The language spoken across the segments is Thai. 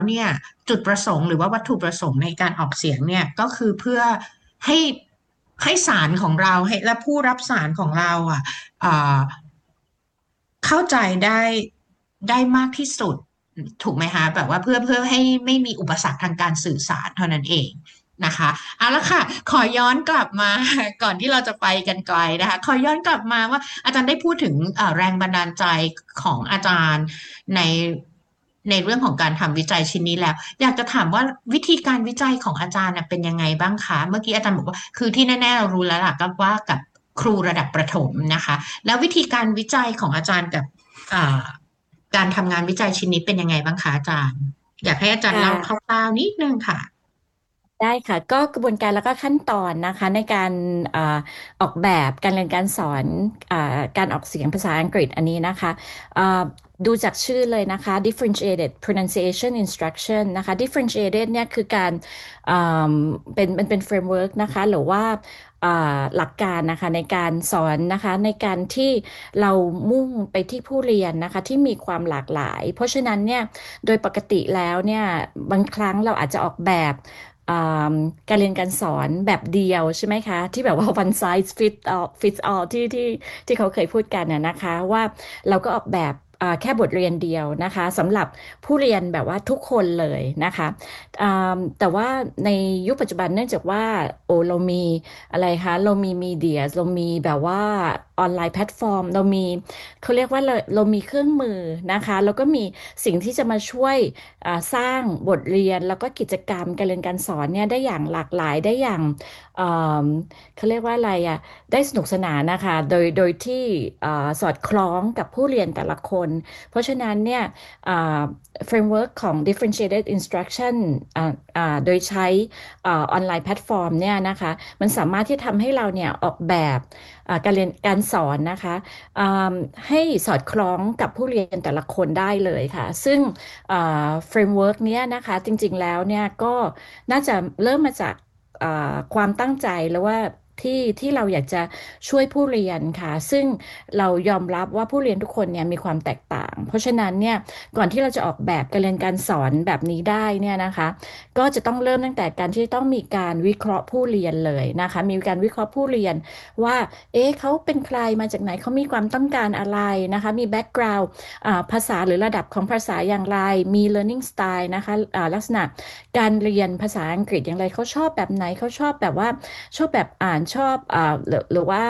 เนี่ยจุดประสงค์หรือว่าวัตถุประสงค์ในการออกเสียงเนี่ยก็คือเพื่อให้ให้สารของเราให้และผู้รับสารของเราอ่าเข้าใจได้มากที่สุดถูกไหมคะแบบว่าเพื่อให้ไม่มีอุปสรรคทางการสื่อสารเท่านั้นเองนะคะเอาละค่ะขอย้อนกลับมาก่อนที่เราจะไปกันไกลนะคะขอย้อนกลับมาว่าอาจารย์ได้พูดถึงแรงบันดาลใจของอาจารย์ในในเรื่องของการทำวิจัยชิ้นนี้แล้วอยากจะถามว่าวิธีการวิจัยของอาจารย์น่ะเป็นยังไงบ้างคะเมื่อกี้อาจารย์บอกว่าคือที่แน่ๆเรารู้แล้วล่ะก็ว่ากับครูระดับประถมนะคะแล้ววิธีการวิจัยของอาจารย์กับอ่าการทำงานวิจัยชิ้นนี้เป็นยังไงบ้างคะอาจารย์อยากให้อาจารย์เล่าคค่ะร่าวๆนิดนึงค่ะได้ค่ะก็กระบวนการแล้วก็ขั้นตอนนะคะในการอ่าออกแบบการเรียนการสอนอ่าการออกเสียงภาษาอังกฤษอันนี้นะคะอ่าดูจากชื่อเลยนะคะ differentiated pronunciation instruction นะคะ differentiated เนี่ยคือการอ่าเป็น framework นะคะหรือว่าหลักการนะคะในการสอนนะคะในการที่เรามุ่งไปที่ผู้เรียนนะคะที่มีความหลากหลายเพราะฉะนั้นเนี่ยโดยปกติแล้วเนี่ยบางครั้งเราอาจจะออกแบบอ่าการเรียนการสอนแบบเดียวใช่ไหมคะที่แบบว่า one size fits all ที่เขาเคยพูดกันนะคะว่าเราก็ออกแบบแค่บทเรียนเดียวนะคะสำหรับผู้เรียนแบบว่าทุกคนเลยนะคะแต่ว่าในยุคปัจจุบันเนื่องจากว่าโอ้เรามีอะไรคะเรามีมีเดียเรามีแบบว่าออนไลน์แพลตฟอร์มเรามีเขาเรียกว่าเรามีเครื่องมือนะคะแล้วก็มีสิ่งที่จะมาช่วยสร้างบทเรียนแล้วก็กิจกรรมการเรียนการสอนเนี่ยได้อย่างหลากหลายได้อย่างเอ่อเขาเรียกว่าอะไรอ่ะได้สนุกสนานนะคะโดยที่สอดคล้องกับผู้เรียนแต่ละคนเพราะฉะนั้นเนี่ยเฟรมเวิร์กของ differentiated instruction โดยใช้ออนไลน์แพลตฟอร์มเนี่ยนะคะมันสามารถที่ทำให้เราเนี่ยออกแบบการเรียนการสอนนะคะอ่าให้สอดคล้องกับผู้เรียนแต่ละคนได้เลยค่ะซึ่งเฟรมเวิร์กเนี้ยนะคะจริงๆแล้วเนี่ยก็น่าจะเริ่มมาจากความตั้งใจแล้วว่าที่เราอยากจะช่วยผู้เรียนค่ะซึ่งเรายอมรับว่าผู้เรียนทุกคนเนี่ยมีความแตกต่างเพราะฉะนั้นเนี่ยก่อนที่เราจะออกแบบการเรียนการสอนแบบนี้ได้เนี่ยนะคะก็จะต้องเริ่มตั้งแต่การที่ต้องมีการวิเคราะห์ผู้เรียนเลยนะคะมีการวิเคราะห์ผู้เรียนว่าเอ๊ะเขาเป็นใครมาจากไหนเขามีความต้องการอะไรนะคะมีแบ็กกราวด์ภาษาหรือระดับของภาษาอย่างไรมี learning style นะคะลักษณะการเรียนภาษาอังกฤษอย่างไรเขาชอบแบบไหนเขาชอบแบบว่าชอบแบบอ่านชอบหรือว่า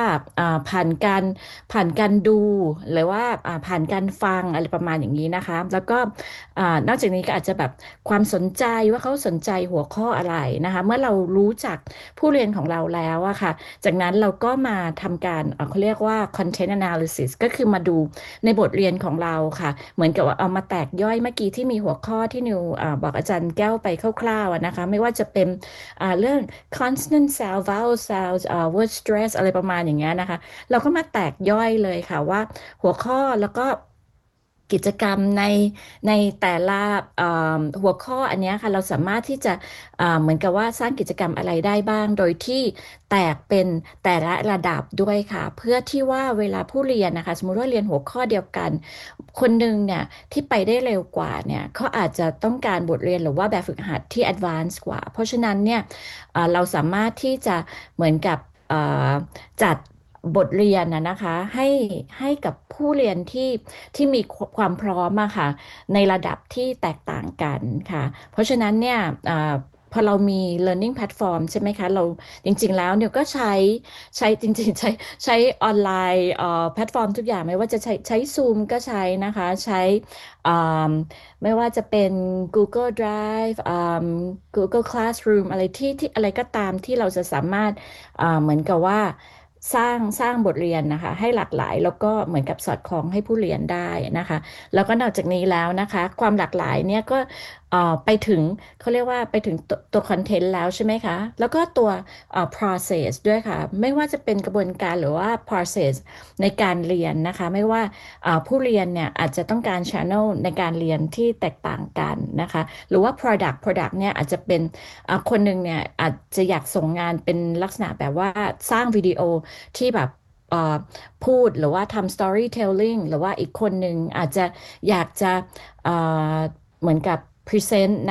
ผ่านการดูหรือว่าผ่านการฟังอะไรประมาณอย่างนี้นะคะแล้วก็นอกจากนี้ก็อาจจะแบบความสนใจว่าเขาสนใจหัวข้ออะไรนะคะเมื่อเรารู้จักผู้เรียนของเราแล้วอะค่ะจากนั้นเราก็มาทำการเขาเรียกว่า content analysis ก็คือมาดูในบทเรียนของเราค่ะเหมือนกับว่าเอามาแตกย่อยเมื่อกี้ที่มีหัวข้อที่นิวบอกอาจารย์แก้วไปคร่าวๆอะนะคะไม่ว่าจะเป็นเรื่อง consonant sound vowel sound word stress อะไรประมาณอย่างเงี้ยนะคะ เราก็มาแตกย่อยเลยค่ะว่าหัวข้อแล้วก็กิจกรรมในแต่ละหัวข้ออันเนี้ยค่ะเราสามารถที่จะเหมือนกับว่าสร้างกิจกรรมอะไรได้บ้างโดยที่แตกเป็นแต่ละระดับด้วยค่ะเพื่อที่ว่าเวลาผู้เรียนนะคะสมมุติว่าเรียนหัวข้อเดียวกันคนหนึ่งเนี่ยที่ไปได้เร็วกว่าเนี่ยเขาอาจจะต้องการบทเรียนหรือว่าแบบฝึกหัดที่ advanced กว่าเพราะฉะนั้นเนี่ยเราสามารถที่จะเหมือนกับเอ่อจัดบทเรียนนะคะให้กับผู้เรียนที่มีความพร้อมอะค่ะในระดับที่แตกต่างกันค่ะเพราะฉะนั้นเนี่ยพอเรามี learning platform ใช่ไหมคะเราจริงๆแล้วเนี่ยก็ใช้จริงๆใช้ออนไลน์แพลตฟอร์มทุกอย่างไม่ว่าจะใช้ Zoom ก็ใช้นะคะใช้อ่าไม่ว่าจะเป็น Google Drive Google Classroom อะไรที่อะไรก็ตามที่เราจะสามารถเหมือนกับว่าสร้างบทเรียนนะคะให้หลากหลายแล้วก็เหมือนกับสอดคล้องให้ผู้เรียนได้นะคะแล้วก็นอกจากนี้แล้วนะคะความหลากหลายเนี่ยก็ไปถึงเขาเรียกว่าไปถึงตัวคอนเทนต์แล้วใช่ไหมคะแล้วก็ตัวprocess ด้วยค่ะไม่ว่าจะเป็นกระบวนการหรือว่า process ในการเรียนนะคะไม่ว่าผู้เรียนเนี่ยอาจจะต้องการ channel ในการเรียนที่แตกต่างกันนะคะหรือว่า product เนี่ยอาจจะเป็นคนหนึ่งเนี่ยอาจจะอยากส่งงานเป็นลักษณะแบบว่าสร้างวิดีโอที่แบบเอ่อพูดหรือว่าทำ storytelling หรือว่าอีกคนหนึ่งอาจจะอยากจะเอ่อเหมือนกับ present